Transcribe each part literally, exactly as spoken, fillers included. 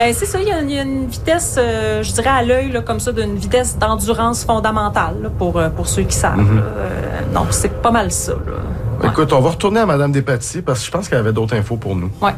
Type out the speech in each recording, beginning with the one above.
Ben, c'est ça, il y, a, il y a une vitesse, euh, je dirais à l'œil, là, comme ça, d'une vitesse d'endurance fondamentale là, pour, euh, pour ceux qui savent. Mm-hmm. Là. Euh, donc, c'est pas mal ça. Là. Ouais. Écoute, on va retourner à Mme Despatie parce que je pense qu'elle avait d'autres infos pour nous. Ouais.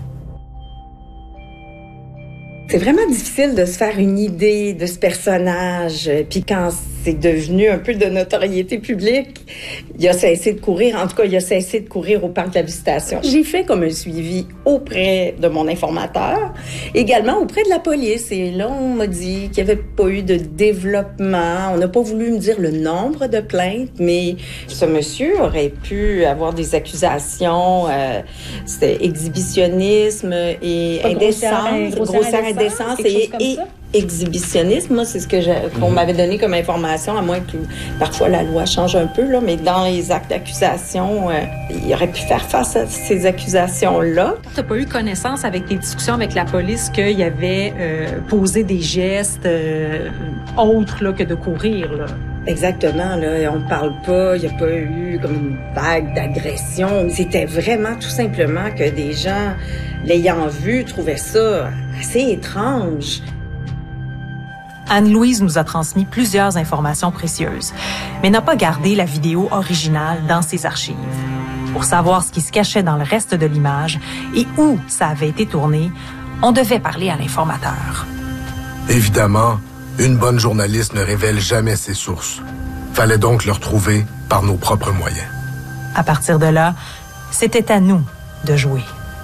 C'est vraiment difficile de se faire une idée de ce personnage. Puis quand c'est devenu un peu de notoriété publique, il a cessé de courir. En tout cas, il a cessé de courir au parc de la Visitation. J'ai fait comme un suivi auprès de mon informateur, également auprès de la police. Et là, on m'a dit qu'il n'y avait pas eu de développement. On n'a pas voulu me dire le nombre de plaintes, mais ce monsieur aurait pu avoir des accusations. Euh, c'était exhibitionnisme et indécence, grossière indécence et, et exhibitionnisme. Moi, c'est ce que je, qu'on mmh. m'avait donné comme information, à moins que parfois la loi change un peu, là, mais dans les actes d'accusation, euh, il aurait pu faire face à ces accusations-là. Tu n'as pas eu connaissance avec tes discussions avec la police qu'il y avait euh, posé des gestes euh, autres là, que de courir, là? Exactement, là, on ne parle pas, il n'y a pas eu comme une vague d'agression. C'était vraiment tout simplement que des gens, l'ayant vu, trouvaient ça assez étrange. Anne-Louise nous a transmis plusieurs informations précieuses, mais n'a pas gardé la vidéo originale dans ses archives. Pour savoir ce qui se cachait dans le reste de l'image et où ça avait été tourné, on devait parler à l'informateur. Évidemment, une bonne journaliste ne révèle jamais ses sources. Fallait donc le retrouver par nos propres moyens. À partir de là, c'était à nous de jouer.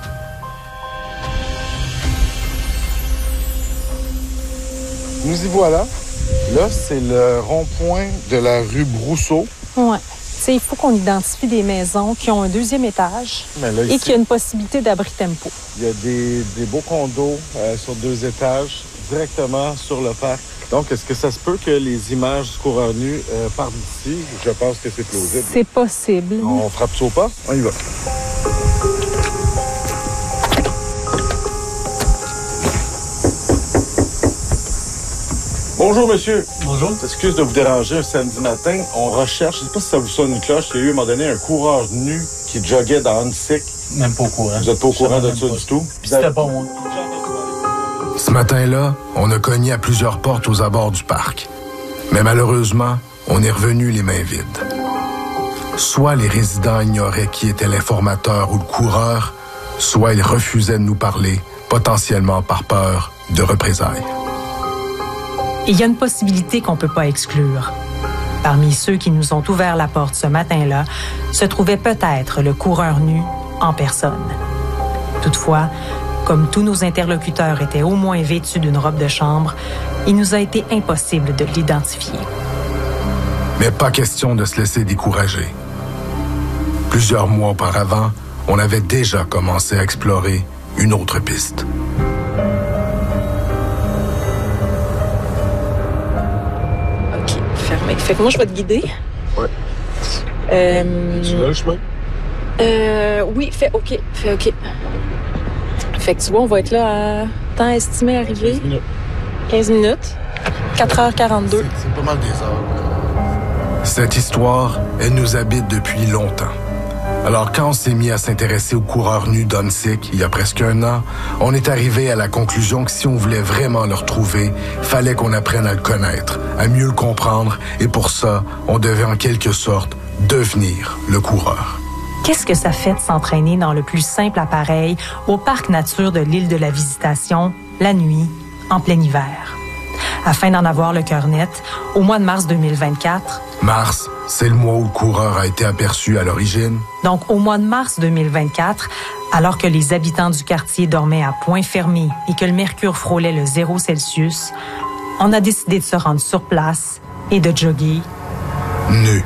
Nous y voilà. Là, c'est le rond-point de la rue Brousseau. Ouais. T'sais, il faut qu'on identifie des maisons qui ont un deuxième étage là, et qui a une possibilité d'abri tempo. Il y a des, des beaux condos euh, sur deux étages, directement sur le parc. Donc, est-ce que ça se peut que les images du coureur nu euh, partent d'ici? Je pense que c'est plausible. C'est possible. On frappe ça au pas? On y va. Bonjour, monsieur. Bonjour. Excuse de vous déranger un samedi matin. On recherche, je ne sais pas si ça vous sonne une cloche, il y a eu à un moment donné un coureur nu qui joguait dans Huntsic. Même pas au courant. Vous n'êtes pas au courant de ça du tout? Puis c'était pas moi. Ce matin-là, on a cogné à plusieurs portes aux abords du parc. Mais malheureusement, on est revenu les mains vides. Soit les résidents ignoraient qui était l'informateur ou le coureur, soit ils refusaient de nous parler, potentiellement par peur de représailles. Il y a une possibilité qu'on ne peut pas exclure. Parmi ceux qui nous ont ouvert la porte ce matin-là, se trouvait peut-être le coureur nu en personne. Toutefois, comme tous nos interlocuteurs étaient au moins vêtus d'une robe de chambre, il nous a été impossible de l'identifier. Mais pas question de se laisser décourager. Plusieurs mois auparavant, on avait déjà commencé à explorer une autre piste. Fait que moi, je vais te guider. Ouais. Euh, tu veux le chemin? Euh, oui, fait OK. Fait OK. Fait que tu vois, on va être là à temps estimé arrivé. quinze minutes. quinze minutes. quatre heures quarante-deux. C'est, c'est pas mal des heures. Cette histoire, elle nous habite depuis longtemps. Alors, quand on s'est mis à s'intéresser au coureur nu d'Huntsic, il y a presque un an, on est arrivé à la conclusion que si on voulait vraiment le retrouver, fallait qu'on apprenne à le connaître, à mieux le comprendre, et pour ça, on devait en quelque sorte devenir le coureur. Qu'est-ce que ça fait de s'entraîner dans le plus simple appareil au parc nature de l'île de la Visitation, la nuit, en plein hiver? Afin d'en avoir le cœur net, au mois de mars deux mille vingt-quatre... Mars, c'est le mois où le coureur a été aperçu à l'origine. Donc, au mois de mars deux mille vingt-quatre, alors que les habitants du quartier dormaient à point fermé et que le mercure frôlait le zéro Celsius, on a décidé de se rendre sur place et de jogger. Nu.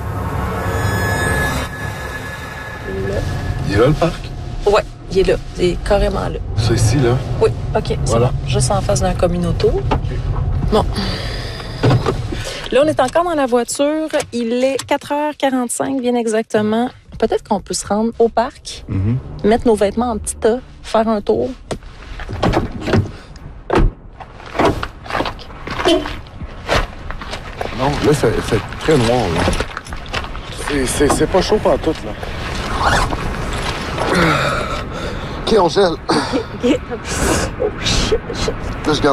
Il est là, le parc? Ouais, il est là. Il est carrément là. C'est ici, là? Oui, OK. Voilà. Bon. Juste en face d'un communauto. Okay. Bon. Là, on est encore dans la voiture. Il est quatre heures quarante-cinq, bien exactement. Peut-être qu'on peut se rendre au parc, mm-hmm. mettre nos vêtements en petit tas, faire un tour. Non, là, c'est, c'est très noir, là. C'est, c'est, c'est pas chaud pantoute, là. OK, on gèle. Oh shit, shit. This guy